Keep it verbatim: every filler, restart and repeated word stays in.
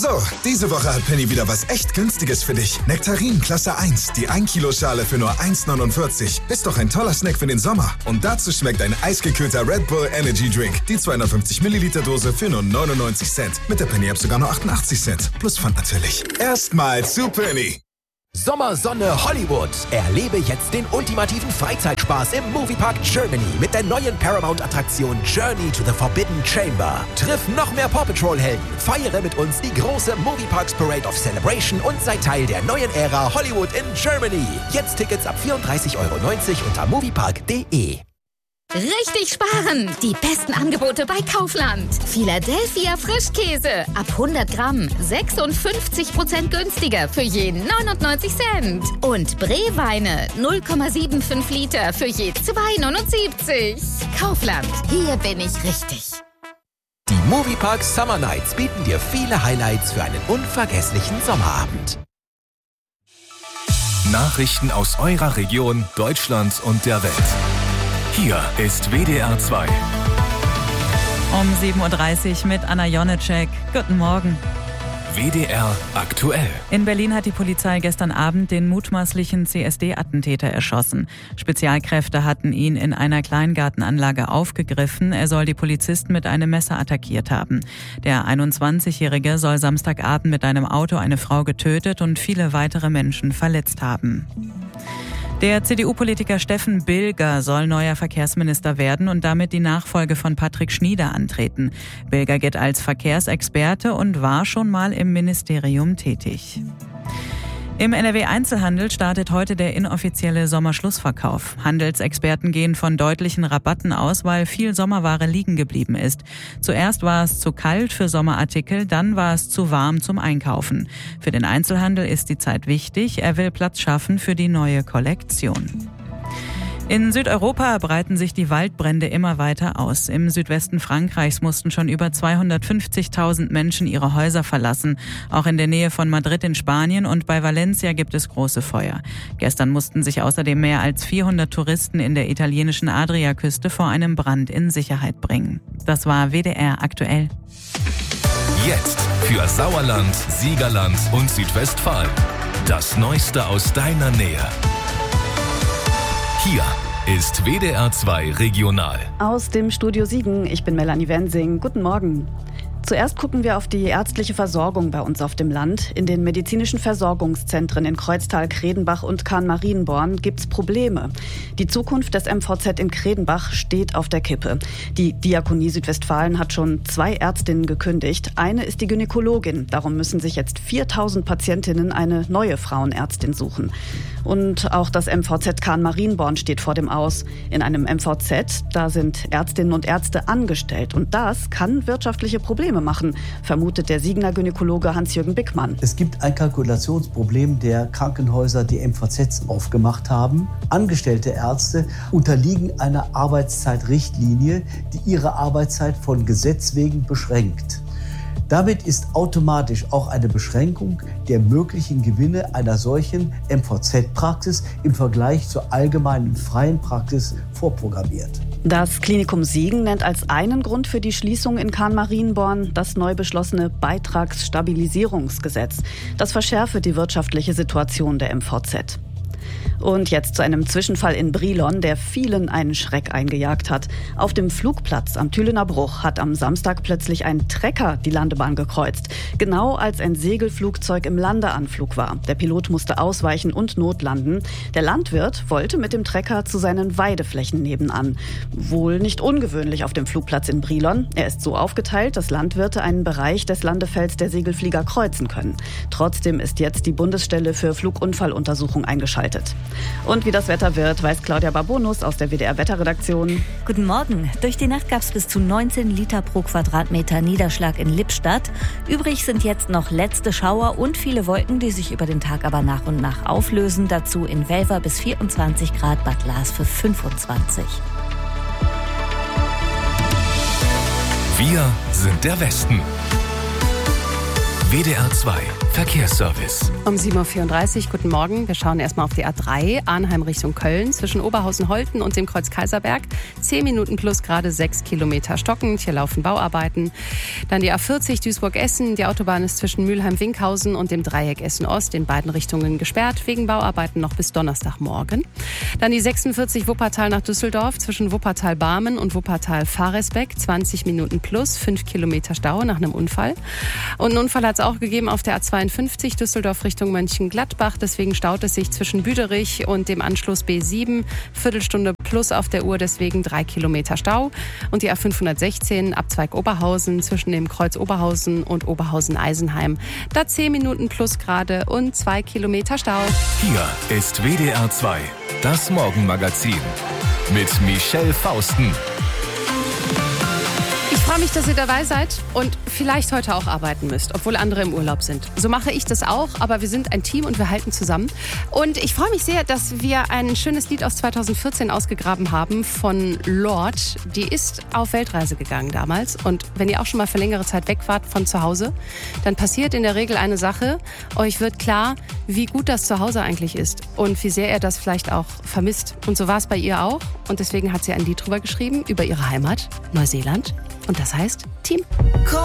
So, diese Woche hat Penny wieder was echt Günstiges für dich. Nektarin Klasse eins, die ein Kilo Schale für nur eins neunundvierzig. Ist doch ein toller Snack für den Sommer. Und dazu schmeckt ein eisgekühlter Red Bull Energy Drink. Die zweihundertfünfzig Milliliter Dose für nur neunundneunzig Cent. Mit der Penny App sogar nur achtundachtzig Cent. Plus Pfand natürlich. Erstmal zu Penny. Sommersonne Hollywood. Erlebe jetzt den ultimativen Freizeitspaß im Moviepark Germany mit der neuen Paramount-Attraktion Journey to the Forbidden Chamber. Triff noch mehr Paw Patrol-Helden, feiere mit uns die große Movieparks Parade of Celebration und sei Teil der neuen Ära Hollywood in Germany. Jetzt Tickets ab vierunddreißig Euro neunzig unter moviepark punkt de. Richtig sparen! Die besten Angebote bei Kaufland. Philadelphia Frischkäse ab hundert Gramm sechsundfünfzig Prozent günstiger für je neunundneunzig Cent. Und Bree-Weine null Komma fünfundsiebzig Liter für je zwei neunundsiebzig. Kaufland, hier bin ich richtig. Die Moviepark Summer Nights bieten dir viele Highlights für einen unvergesslichen Sommerabend. Nachrichten aus eurer Region, Deutschland und der Welt. Hier ist W D R zwei. Um sieben Uhr dreißig mit Anna Jonitschek. Guten Morgen. W D R aktuell. In Berlin hat die Polizei gestern Abend den mutmaßlichen C S D-Attentäter erschossen. Spezialkräfte hatten ihn in einer Kleingartenanlage aufgegriffen. Er soll die Polizisten mit einem Messer attackiert haben. Der einundzwanzigjährige soll Samstagabend mit einem Auto eine Frau getötet und viele weitere Menschen verletzt haben. Der C D U-Politiker Steffen Bilger soll neuer Verkehrsminister werden und damit die Nachfolge von Patrick Schnieder antreten. Bilger gilt als Verkehrsexperte und war schon mal im Ministerium tätig. Im N R W-Einzelhandel startet heute der inoffizielle Sommerschlussverkauf. Handelsexperten gehen von deutlichen Rabatten aus, weil viel Sommerware liegen geblieben ist. Zuerst war es zu kalt für Sommerartikel, dann war es zu warm zum Einkaufen. Für den Einzelhandel ist die Zeit wichtig. Er will Platz schaffen für die neue Kollektion. In Südeuropa breiten sich die Waldbrände immer weiter aus. Im Südwesten Frankreichs mussten schon über zweihundertfünfzigtausend Menschen ihre Häuser verlassen. Auch in der Nähe von Madrid in Spanien und bei Valencia gibt es große Feuer. Gestern mussten sich außerdem mehr als vierhundert Touristen in der italienischen Adriaküste vor einem Brand in Sicherheit bringen. Das war W D R aktuell. Jetzt für Sauerland, Siegerland und Südwestfalen. Das Neueste aus deiner Nähe. Hier ist W D R zwei Regional. Aus dem Studio Siegen, ich bin Melanie Wensing. Guten Morgen. Zuerst gucken wir auf die ärztliche Versorgung bei uns auf dem Land. In den medizinischen Versorgungszentren in Kreuztal, Kredenbach und Kahn-Marienborn gibt's Probleme. Die Zukunft des M V Z in Kredenbach steht auf der Kippe. Die Diakonie Südwestfalen hat schon zwei Ärztinnen gekündigt. Eine ist die Gynäkologin. Darum müssen sich jetzt viertausend Patientinnen eine neue Frauenärztin suchen. Und auch das M V Z Kahn-Marienborn steht vor dem Aus. In einem M V Z, da sind Ärztinnen und Ärzte angestellt. Und das kann wirtschaftliche Probleme machen, vermutet der Siegener Gynäkologe Hans-Jürgen Bickmann. Es gibt ein Kalkulationsproblem der Krankenhäuser, die M V Zs aufgemacht haben. Angestellte Ärzte unterliegen einer Arbeitszeitrichtlinie, die ihre Arbeitszeit von Gesetz wegen beschränkt. Damit ist automatisch auch eine Beschränkung der möglichen Gewinne einer solchen M V Z-Praxis im Vergleich zur allgemeinen freien Praxis vorprogrammiert. Das Klinikum Siegen nennt als einen Grund für die Schließung in Kahn-Marienborn das neu beschlossene Beitragsstabilisierungsgesetz. Das verschärfe die wirtschaftliche Situation der M V Z. Und jetzt zu einem Zwischenfall in Brilon, der vielen einen Schreck eingejagt hat. Auf dem Flugplatz am Thülener Bruch hat am Samstag plötzlich ein Trecker die Landebahn gekreuzt. Genau als ein Segelflugzeug im Landeanflug war. Der Pilot musste ausweichen und notlanden. Der Landwirt wollte mit dem Trecker zu seinen Weideflächen nebenan. Wohl nicht ungewöhnlich auf dem Flugplatz in Brilon. Er ist so aufgeteilt, dass Landwirte einen Bereich des Landefelds der Segelflieger kreuzen können. Trotzdem ist jetzt die Bundesstelle für Flugunfalluntersuchung eingeschaltet. Und wie das Wetter wird, weiß Claudia Babonus aus der W D R-Wetterredaktion. Guten Morgen. Durch die Nacht gab es bis zu neunzehn Liter pro Quadratmeter Niederschlag in Lippstadt. Übrig sind jetzt noch letzte Schauer und viele Wolken, die sich über den Tag aber nach und nach auflösen. Dazu in Welver bis vierundzwanzig Grad, Bad Lars für fünfundzwanzig. Wir sind der Westen. W D R zwei Verkehrsservice. Um sieben Uhr vierunddreißig, guten Morgen. Wir schauen erstmal auf die A drei, Arnheim Richtung Köln, zwischen Oberhausen-Holten und dem Kreuz Kaiserberg. Zehn Minuten plus gerade sechs Kilometer stockend. Hier laufen Bauarbeiten. Dann die A vierzig, Duisburg-Essen. Die Autobahn ist zwischen Mülheim-Winkhausen und dem Dreieck Essen-Ost in beiden Richtungen gesperrt, wegen Bauarbeiten noch bis Donnerstagmorgen. Dann die sechsundvierzig, Wuppertal nach Düsseldorf, zwischen Wuppertal-Barmen und Wuppertal-Fahresbeck. zwanzig Minuten plus, fünf Kilometer Stau nach einem Unfall. Und einen Unfall hat es auch gegeben auf der A zweiundfünfzig, Düsseldorf Richtung Mönchengladbach. Deswegen staut es sich zwischen Büderich und dem Anschluss B sieben. Viertelstunde plus auf der Uhr, deswegen drei Kilometer Stau. Und die A fünfhundertsechzehn, Abzweig Oberhausen, zwischen dem Kreuz Oberhausen und Oberhausen-Eisenheim. Da zehn Minuten plus gerade und zwei Kilometer Stau. Hier ist W D R zwei, das Morgenmagazin mit Michelle Fausten. Ich freue mich, dass ihr dabei seid und vielleicht heute auch arbeiten müsst, obwohl andere im Urlaub sind. So mache ich das auch, aber wir sind ein Team und wir halten zusammen. Und ich freue mich sehr, dass wir ein schönes Lied aus zweitausendvierzehn ausgegraben haben von Lord. Die ist auf Weltreise gegangen damals. Und wenn ihr auch schon mal für längere Zeit weg wart von zu Hause, dann passiert in der Regel eine Sache. Euch wird klar, wie gut das zu Hause eigentlich ist und wie sehr ihr das vielleicht auch vermisst. Und so war es bei ihr auch. Und deswegen hat sie ein Lied drüber geschrieben, über ihre Heimat, Neuseeland. Und das heißt Team.